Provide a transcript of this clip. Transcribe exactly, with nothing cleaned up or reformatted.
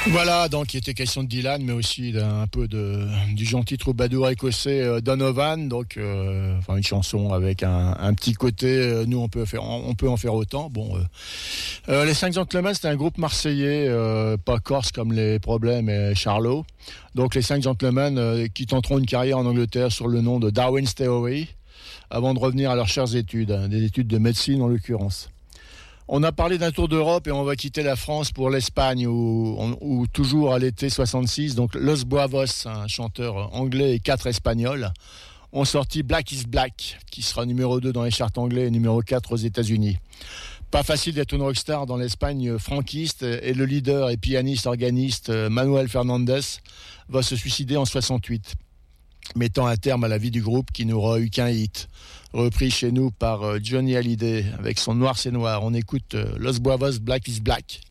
Voilà, donc il était question de Dylan, mais aussi d'un un peu de, du gentil troubadour écossais euh, Donovan. Donc, euh, enfin une chanson avec un, un petit côté. euh, nous, on peut faire, on peut en faire autant. Bon, euh, euh, les Cinq Gentlemen, c'était un groupe marseillais, euh, pas corse comme les Problèmes et Charlot. Donc les Cinq Gentlemen euh, qui tenteront une carrière en Angleterre sur le nom de Darwin's Theory, avant de revenir à leurs chères études, hein, des études de médecine en l'occurrence. On a parlé d'un tour d'Europe et on va quitter la France pour l'Espagne où, où toujours à l'été soixante-six, donc Los Buavos, un chanteur anglais et quatre espagnols, ont sorti Black is Black, qui sera numéro deux dans les charts anglais et numéro quatre aux États-Unis. Pas facile d'être une rockstar dans l'Espagne franquiste et le leader et pianiste organiste Manuel Fernandez va se suicider en soixante-huit, mettant un terme à la vie du groupe qui n'aura eu qu'un hit, repris chez nous par Johnny Hallyday avec son Noir c'est Noir. On écoute Los Buavos, Black is Black.